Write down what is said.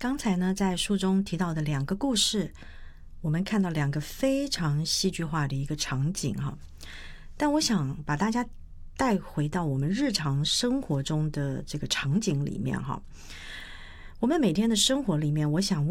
刚才呢，在书中提到的两个故事，我们看到两个非常戏剧化的一个场景哈。但我想把大家带回到我们日常生活中的这个场景里面哈。我们每天的生活里面，我想